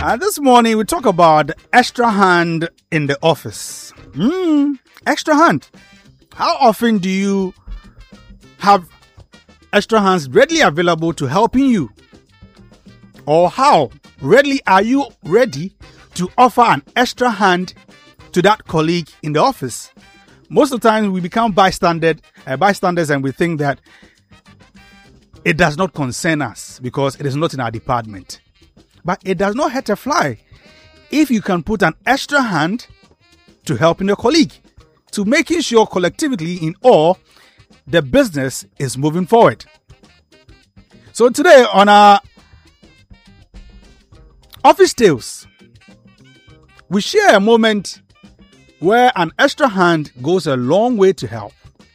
This morning we talk about extra hand in the office. Extra hand. How often do you have extra hands readily available to helping you? Or how readily are you ready to offer an extra hand to that colleague in the office? Most of the time we become bystanders and we think that it does not concern us because it is not in our department. But it does not hurt a fly if you can put an extra hand to helping your colleague, to making sure collectively in all the business is moving forward. So today on our Office Tales, we share a moment where an extra hand goes a long way to help.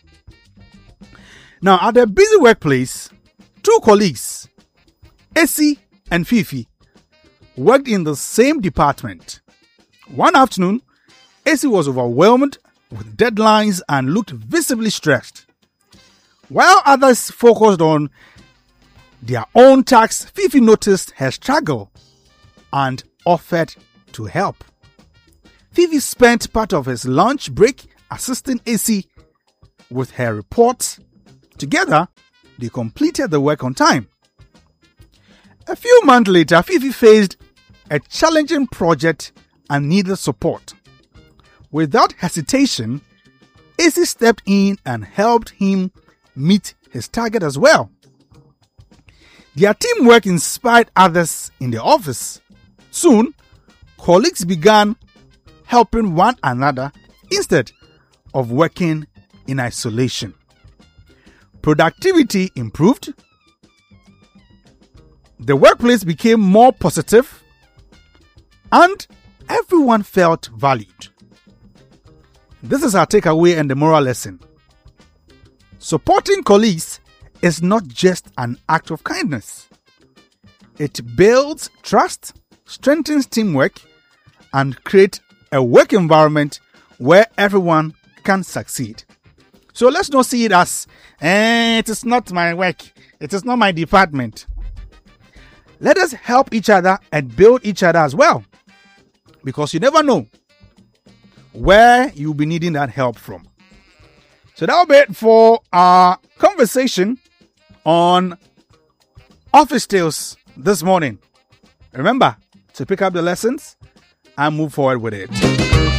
Now, at a busy workplace, two colleagues, Essie and Fifi, worked in the same department. One afternoon, Essie was overwhelmed with deadlines and looked visibly stressed. While others focused on their own tasks, Fifi noticed her struggle and offered to help. Fifi spent part of his lunch break assisting Essie with her reports. Together, they completed the work on time. A few months later, Fifi faced a challenging project and needed support. Without hesitation, Essie stepped in and helped him meet his target as well. Their teamwork inspired others in the office. Soon, colleagues began helping one another instead of working in isolation. Productivity improved. The workplace became more positive, and everyone felt valued. This is our takeaway and the moral lesson. Supporting colleagues is not just an act of kindness. It builds trust, strengthens teamwork, and creates a work environment where everyone can succeed. So let's not see it as, it is not my work, it is not my department. Let us help each other and build each other as well. Because you never know where you'll be needing that help from. So that'll be it for our conversation on Office Tales this morning. Remember to pick up the lessons and move forward with it.